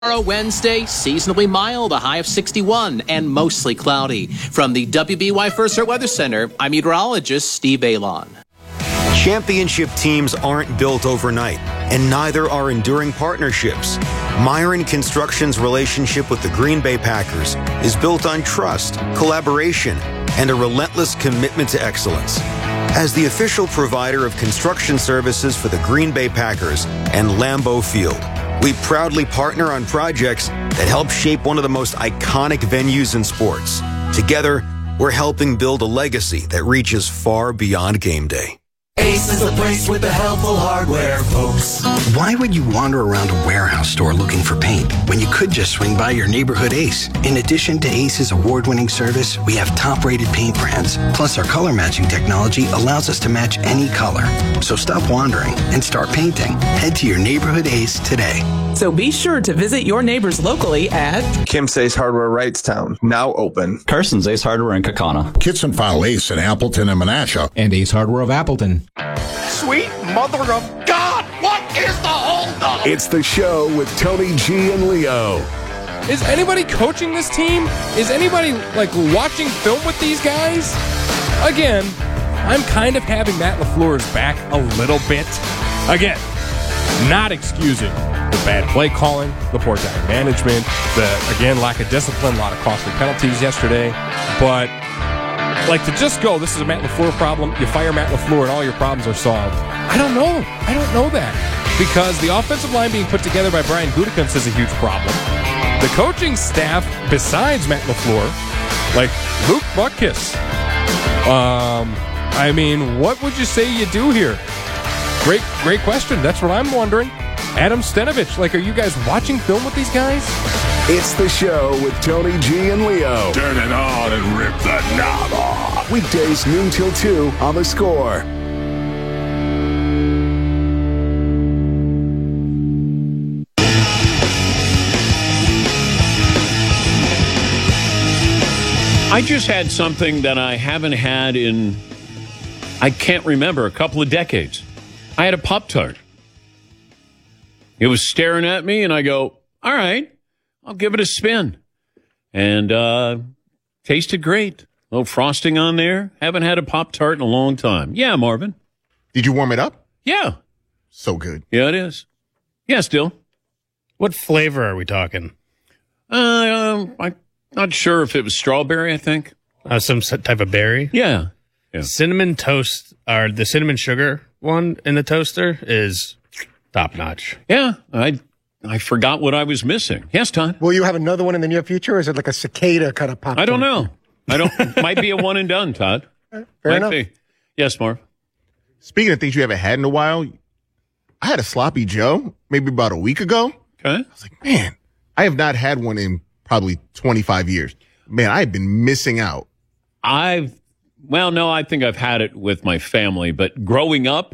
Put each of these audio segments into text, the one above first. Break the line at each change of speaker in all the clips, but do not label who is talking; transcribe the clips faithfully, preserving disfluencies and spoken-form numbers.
Tomorrow, Wednesday, seasonably mild, a high of sixty-one, and mostly cloudy. From the W B Y First Alert Weather Center, I'm meteorologist Steve Alon.
Championship teams aren't built overnight, and neither are enduring partnerships. Myron Construction's relationship with the Green Bay Packers is built on trust, collaboration, and a relentless commitment to excellence. As the official provider of construction services for the Green Bay Packers and Lambeau Field, we proudly partner on projects that help shape one of the most iconic venues in sports. Together, we're helping build a legacy that reaches far beyond game day.
Ace is the place with the helpful hardware, folks.
Why would you wander around a warehouse store looking for paint when you could just swing by your neighborhood Ace? In addition to Ace's award-winning service, we have top-rated paint brands. Plus, our color matching technology allows us to match any color. So stop wandering and start painting. Head to your neighborhood Ace today.
So be sure to visit your neighbors locally at
Kim's Ace Hardware Wrightstown, now open.
Carson's Ace Hardware in Kaukauna.
Kitson and File Ace in Appleton and Menasha.
And Ace Hardware of Appleton.
Sweet mother of God, what is the holdup?
It's the show with Tony G and Leo.
Is anybody coaching this team? Is anybody, like, watching film with these guys? Again, I'm kind of having Matt LaFleur's back a little bit. Again, not excusing the bad play calling, the poor time management, the, again, lack of discipline, a lot of costly penalties yesterday. But, like, to just go, this is a Matt LaFleur problem, you fire Matt LaFleur and all your problems are solved. I don't know. I don't know that. Because the offensive line being put together by Brian Gutekunst is a huge problem. The coaching staff, besides Matt LaFleur, like Luke Butkus, um, I mean, what would you say you do here? Great, great question. That's what I'm wondering. Adam Stenavich, like, are you guys watching film with these guys?
It's the show with Tony G and Leo.
Turn it on and rip the knob off.
Weekdays noon till two on The Score.
I just had something that I haven't had in, I can't remember, a couple of decades. I had a Pop-Tart. It was staring at me, and I go, all right, I'll give it a spin. And uh, tasted great. A little frosting on there. Haven't had a Pop-Tart in a long time. Yeah, Marvin.
Did you warm it up?
Yeah.
So good.
Yeah, it is. Yeah, still.
What flavor are we talking?
Uh, um, I'm not sure if it was strawberry, I think.
Uh, some type of berry?
Yeah. yeah.
Cinnamon toast, or the cinnamon sugar one in the toaster is top notch.
Yeah, I I forgot what I was missing. Yes, Todd?
Will you have another one in the near future, or is it like a cicada kind of pop?
I don't know. I don't. Might be a one and done, Todd.
Fair
might
enough.
Be. Yes, Marv.
Speaking of things you haven't had in a while, I had a Sloppy Joe maybe about a week ago.
Okay.
I was like, man, I have not had one in probably twenty-five years. Man, I have been missing out.
I've, well, no, I think I've had it with my family, but growing up,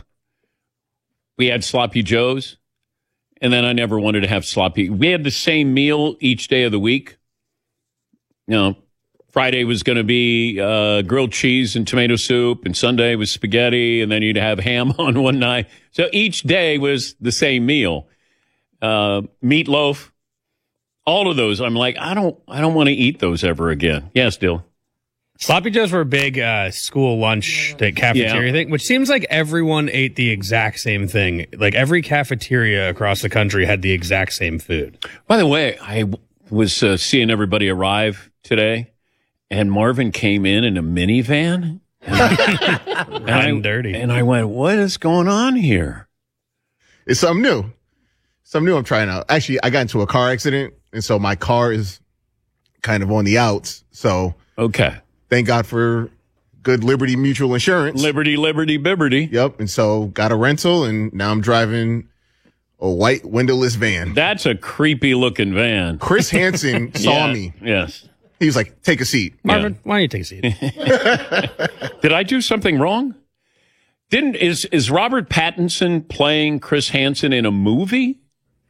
we had Sloppy Joes, and then I never wanted to have sloppy. We had the same meal each day of the week. You know, Friday was going to be uh, grilled cheese and tomato soup, and Sunday was spaghetti, and then you'd have ham on one night. So each day was the same meal. Uh, meatloaf, all of those. I'm like, I don't, I don't want to eat those ever again. Yeah, still.
Sloppy Joes were a big uh, school lunch the cafeteria
Yeah.
thing, which seems like everyone ate the exact same thing. Like every cafeteria across the country had the exact same food.
By the way, I w- was uh, seeing everybody arrive today, and Marvin came in in a minivan. And, and
Riding
I,
dirty.
And I went, what is going on here?
It's something new. Something new I'm trying out. Actually, I got into a car accident, and so my car is kind of on the outs. So
okay.
Thank God for good Liberty Mutual Insurance.
Liberty, Liberty, Bibberty.
Yep. And so got a rental, and now I'm driving a white windowless van.
That's a creepy looking van.
Chris Hansen saw
Yeah,
me.
Yes.
He was like, take a seat.
Marvin, yeah. Why don't you take a seat?
Did I do something wrong? Didn't is is Robert Pattinson playing Chris Hansen in a movie?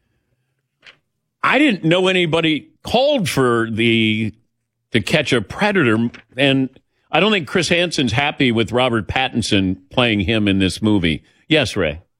I didn't know anybody called for the to catch a predator, and I don't think Chris Hansen's happy with Robert Pattinson playing him in this movie. Yes, Ray.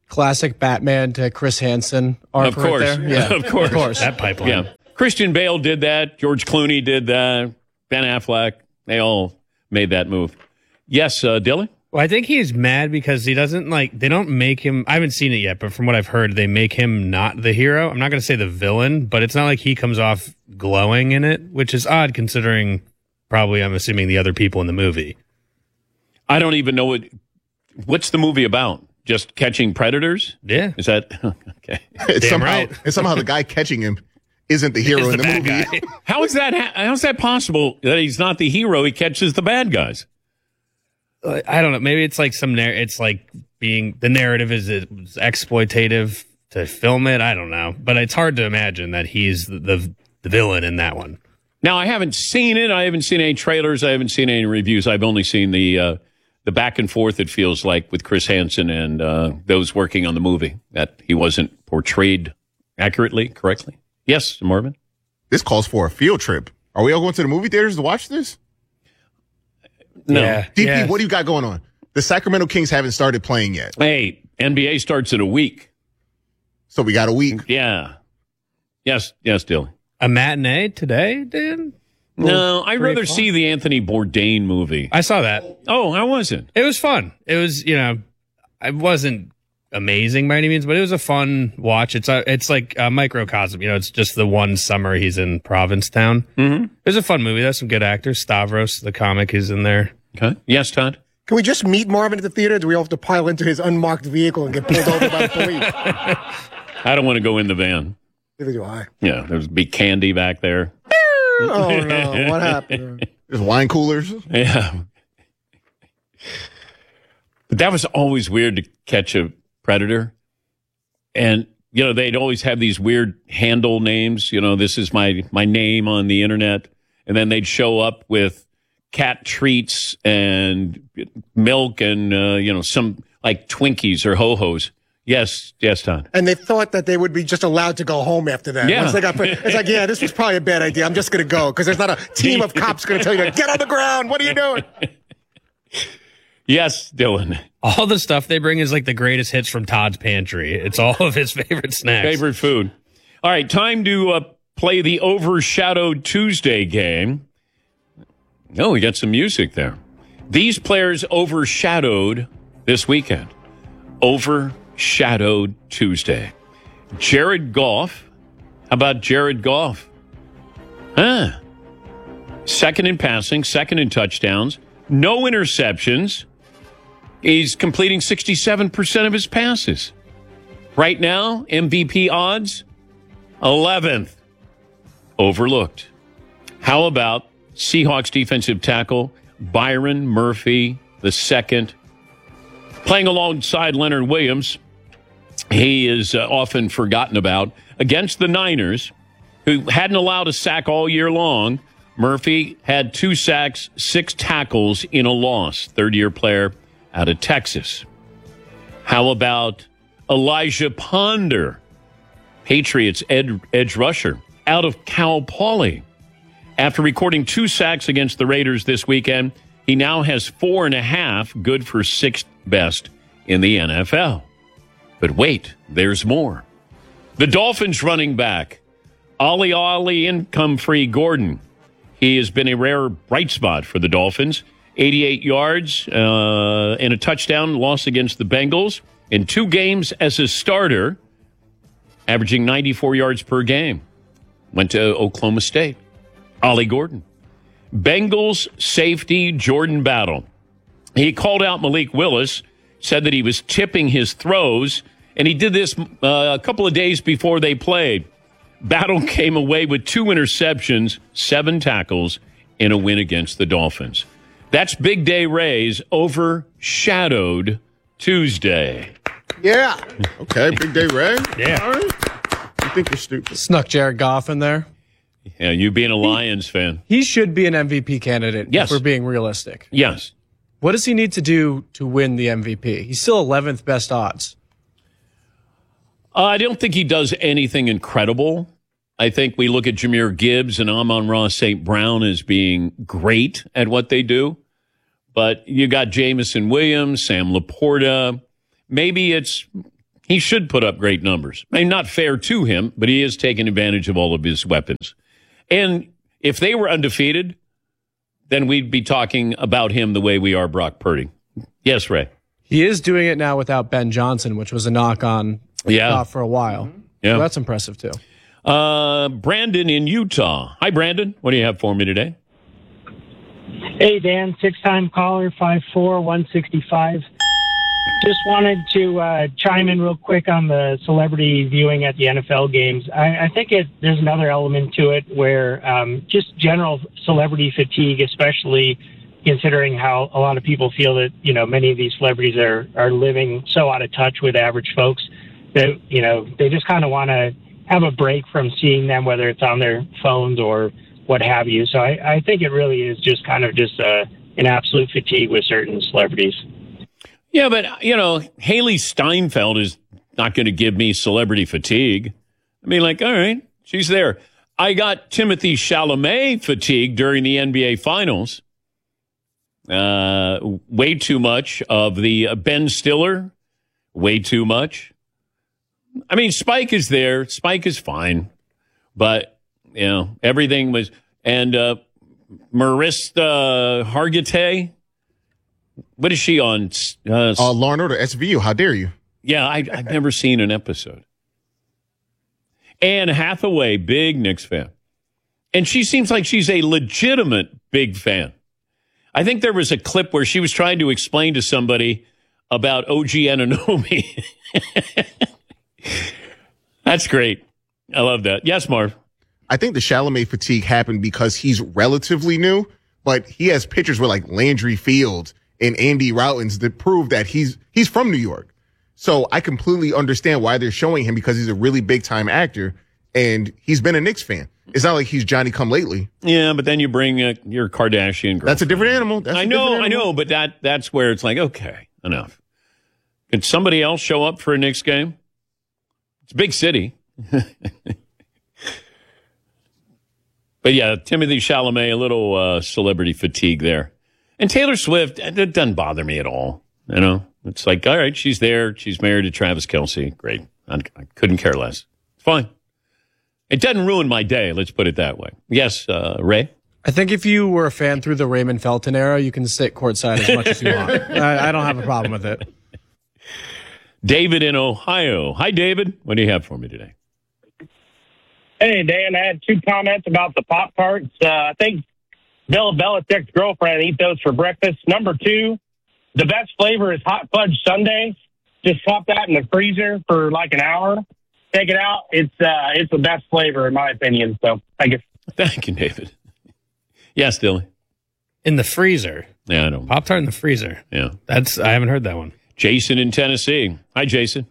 classic Batman to Chris Hansen arc
Of course.
right there. Yeah,
of course.
Of course.
That pipeline.
Yeah. Christian Bale did that. George Clooney did that. Ben Affleck. They all made that move. Yes, uh, Dylan?
Well, I think he's mad because he doesn't like, they don't make him, I haven't seen it yet, but from what I've heard, they make him not the hero. I'm not going to say the villain, but it's not like he comes off glowing in it, which is odd considering probably, I'm assuming, the other people in the movie.
I don't even know what, what's the movie about? Just catching predators?
Yeah.
Is that, okay.
It's
Damn
somehow,
right.
and somehow the guy catching him isn't the hero
Is
in
the
the,
bad
movie.
guy.
How is that, how is that possible that he's not the hero? He catches the bad guys.
Uh, I don't know. Maybe it's like some, narr- it's like being, the narrative is it's exploitative to film it. I don't know. But it's hard to imagine that he's the, the, the villain in that one.
Now, I haven't seen it. I haven't seen any trailers. I haven't seen any reviews. I've only seen the uh, the back and forth, it feels like, with Chris Hansen and uh, those working on the movie, that he wasn't portrayed accurately, correctly. Yes, Marvin?
This calls for a field trip. Are we all going to the movie theaters to watch this?
No.
Yeah.
D P,
yeah.
what do you got going on? The Sacramento Kings haven't started playing yet.
Hey, N B A starts in a week.
So we got a week.
Yeah. Yes, yes, Dylan.
A matinee today, Dan?
No, I'd
three
rather
o'clock?
see the Anthony Bourdain movie.
I saw that.
Oh, how was it?
It was fun. It was, you know, it wasn't amazing by any means, but it was a fun watch. It's a, it's like a microcosm. You know, it's just the one summer he's in Provincetown.
Mm-hmm.
It was a fun movie. There's some good actors. Stavros, the comic, is in there.
Okay. Yes, Todd?
Can we just meet Marvin at the theater? Do we all have to pile into his unmarked vehicle and get pulled over by the police?
I don't want to go in the van.
Neither do I.
Yeah, there's big candy back there.
Oh, no. What happened?
There's wine coolers.
Yeah. But that was always weird to catch a predator. And, you know, they'd always have these weird handle names. You know, this is my, my name on the internet. And then they'd show up with cat treats and milk and, uh, you know, some like Twinkies or Ho-Hos. Yes, yes, Todd.
And they thought that they would be just allowed to go home after that.
Yeah.
Once they got, it's like, yeah, this was probably a bad idea. I'm just going to go because there's not a team of cops going to tell you to get on the ground. What are you doing?
Yes, Dylan.
All the stuff they bring is like the greatest hits from Todd's pantry. It's all of his favorite snacks.
Favorite food. All right, time to uh, play the Overshadowed Tuesday game. Oh, we got some music there. These players overshadowed this weekend. Overshadowed Tuesday. Jared Goff. How about Jared Goff? Huh. Second in passing, second in touchdowns, no interceptions. He's completing sixty-seven percent of his passes. Right now, M V P odds, eleventh. Overlooked. How about Seahawks defensive tackle Byron Murphy the second, playing alongside Leonard Williams? He is uh, often forgotten about. Against the Niners, who hadn't allowed a sack all year long, Murphy had two sacks, six tackles in a loss. Third-year player out of Texas. How about Elijah Ponder, Patriots ed- edge rusher, out of Cal Poly? After recording two sacks against the Raiders this weekend, he now has four and a half, good for sixth best in the N F L. But wait, there's more. The Dolphins running back, Ollie Ollie income-free Gordon. He has been a rare bright spot for the Dolphins. eighty-eight yards uh, and a touchdown loss against the Bengals in two games as a starter, averaging ninety-four yards per game. Went to Oklahoma State. Ollie Gordon. Bengals safety Jordan Battle. He called out Malik Willis, said that he was tipping his throws, and he did this uh, a couple of days before they played. Battle came away with two interceptions, seven tackles, in a win against the Dolphins. That's Big Day Ray's Overshadowed Tuesday.
Yeah.
Okay, Big Day Ray.
Yeah.
All right. You think you're stupid.
Snuck Jared Goff in there.
Yeah, you being a Lions fan.
He should be an M V P candidate
Yes.
if we're being realistic.
Yes.
What does he need to do to win the M V P? He's still eleventh best odds.
Uh, I don't think he does anything incredible. I think we look at Jahmyr Gibbs and Amon-Ra Saint Brown as being great at what they do. But you got Jamison Williams, Sam Laporta. Maybe it's, He should put up great numbers. I mean, not fair to him, but he is taking advantage of all of his weapons. And if they were undefeated, then we'd be talking about him the way we are Brock Purdy. Yes, Ray.
He is doing it now without Ben Johnson, which was a knock on
yeah.
for a while.
Yeah.
So that's impressive, too.
Uh, Brandon in Utah. Hi, Brandon. What do you have for me today?
Hey, Dan, six-time caller, five four, one sixty-five. Just wanted to uh, chime in real quick on the celebrity viewing at the N F L games. I, I think it, there's another element to it where um, just general celebrity fatigue, especially considering how a lot of people feel that, you know, many of these celebrities are, are living so out of touch with average folks that, you know, they just kind of want to have a break from seeing them, whether it's on their phones or what have you. So I, I think it really is just kind of just uh, an absolute fatigue with certain celebrities.
Yeah, but, you know, Haley Steinfeld is not going to give me celebrity fatigue. I mean, like, all right, she's there. I got Timothée Chalamet fatigue during the N B A Finals. Uh, way too much of the uh, Ben Stiller. Way too much. I mean, Spike is there. Spike is fine. But, you know, everything was... And uh, Marissa Hargitay... What is she on? Uh,
uh, Law and Order, S V U. How dare you?
Yeah, I, I've never seen an episode. Anne Hathaway, big Knicks fan. And she seems like she's a legitimate big fan. I think there was a clip where she was trying to explain to somebody about O G Anunoby. That's great. I love that. Yes, Marv.
I think the Chalamet fatigue happened because he's relatively new, but he has pictures with like Landry Fields and Andy Routins that prove that he's he's from New York. So I completely understand why they're showing him, because he's a really big-time actor, and he's been a Knicks fan. It's not like he's Johnny-come-lately.
Yeah, but then you bring uh, your Kardashian girl.
That's a different animal. That's
I know, animal. I know, but that that's where it's like, okay, enough. Can somebody else show up for a Knicks game? It's a big city. But yeah, Timothée Chalamet, a little uh, celebrity fatigue there. And Taylor Swift, it doesn't bother me at all. You know, it's like, all right, she's there. She's married to Travis Kelce. Great. I, I couldn't care less. It's fine. It doesn't ruin my day. Let's put it that way. Yes, uh, Ray?
I think if you were a fan through the Raymond Felton era, you can sit courtside as much as you want. I, I don't have a problem with it.
David in Ohio. Hi, David. What do you have for me today?
Hey, Dan, I had two comments about the Pop-Tarts. Uh, I think Bill Belichick's girlfriend eats those for breakfast. Number two, the best flavor is hot fudge sundae. Just pop that in the freezer for like an hour. Take it out. It's uh, it's the best flavor in my opinion. So thank you.
Thank you, David. Yes, Dylan.
In the freezer.
Yeah, I know.
Pop-Tart in the freezer.
Yeah.
That's I haven't heard that one.
Jason in Tennessee. Hi, Jason.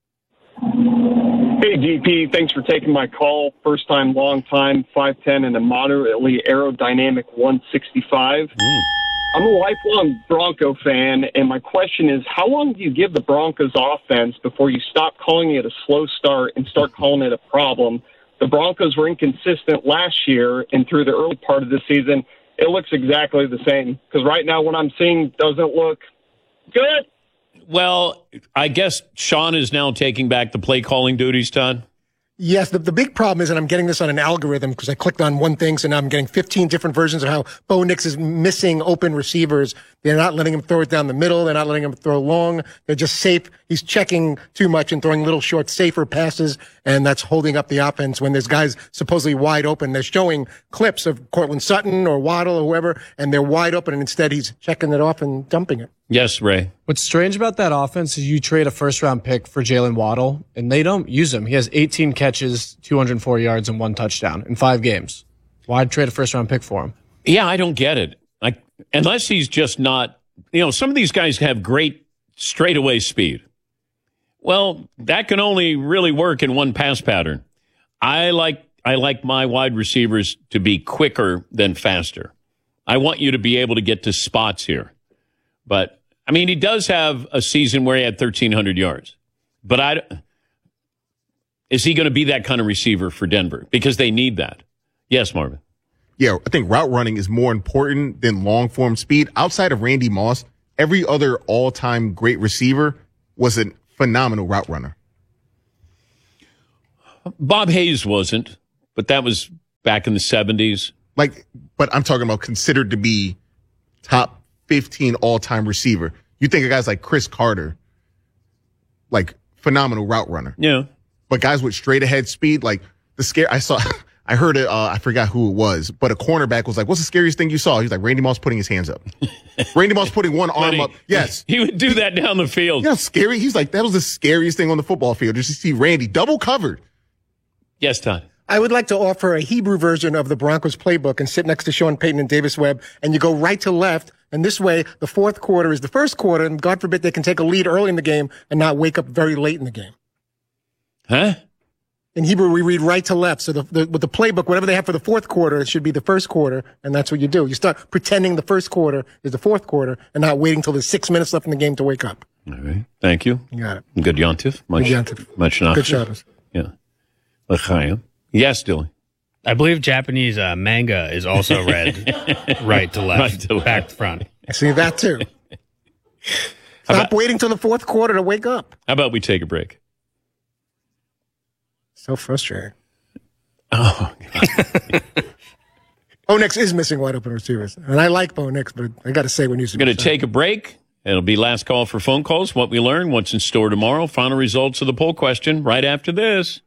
Hey, G P, thanks for taking my call. First time, long time, five ten and a moderately aerodynamic one sixty-five. Mm. I'm a lifelong Bronco fan, and my question is, how long do you give the Broncos offense before you stop calling it a slow start and start calling it a problem? The Broncos were inconsistent last year, and through the early part of the season, it looks exactly the same. Because right now what I'm seeing doesn't look good.
Well, I guess Sean is now taking back the play calling duties, Todd.
Yes, the, the big problem is, and I'm getting this on an algorithm because I clicked on one thing, so now I'm getting fifteen different versions of how Bo Nix is missing open receivers. They're not letting him throw it down the middle. They're not letting him throw long. They're just safe. He's checking too much and throwing little short, safer passes, and that's holding up the offense when there's guys supposedly wide open. They're showing clips of Cortland Sutton or Waddle or whoever, and they're wide open, and instead he's checking it off and dumping it.
Yes, Ray.
What's strange about that offense is you trade a first-round pick for Jalen Waddle, and they don't use him. He has eighteen catches, two hundred four yards, and one touchdown in five games. Why'd trade a first-round pick for him?
Yeah, I don't get it. Like, unless he's just not, you know, some of these guys have great straightaway speed. Well, that can only really work in one pass pattern. I like I like my wide receivers to be quicker than faster. I want you to be able to get to spots here. But, I mean, he does have a season where he had thirteen hundred yards. But I, is he going to be that kind of receiver for Denver? Because they need that. Yes, Marvin.
Yeah, I think route running is more important than long-form speed. Outside of Randy Moss, every other all-time great receiver was a phenomenal route runner.
Bob Hayes wasn't, but that was back in the seventies.
Like, but I'm talking about considered to be top fifteen all-time receiver. You think of guys like Chris Carter, like phenomenal route runner.
Yeah.
But guys with straight ahead speed, like the scare I saw, I heard it, uh, I forgot who it was, but a cornerback was like, what's the scariest thing you saw? He's like, Randy Moss putting his hands up. Randy Moss putting one arm
he,
up. Yes.
He would do that down the field.
Yeah, scary. He's like, that was the scariest thing on the football field. Just to see Randy double covered.
Yes, Todd.
I would like to offer a Hebrew version of the Broncos playbook and sit next to Sean Payton and Davis Webb, and you go right to left, and this way the fourth quarter is the first quarter, and God forbid they can take a lead early in the game and not wake up very late in the game.
Huh?
In Hebrew, we read right to left. So the, the, with the playbook, whatever they have for the fourth quarter, it should be the first quarter, and that's what you do. You start pretending the first quarter is the fourth quarter and not waiting until there's six minutes left in the game to wake up.
All right. Thank you.
You got it.
Good yontif. Much,
Good yontif.
Much
Good shabbos.
Yeah. L'chaim. Yes, Dylan.
I believe Japanese uh, manga is also read right to left,
Right to left.
back to front.
I see that too. Stop
about-
waiting till the fourth quarter to wake up.
How about we take a break?
So frustrating.
Oh,
Bo Nix is missing wide open receivers. And I like Bo Nix, but I got to say when he's
We're going to take a break. It'll be last call for phone calls, what we learn, what's in store tomorrow, final results of the poll question right after this.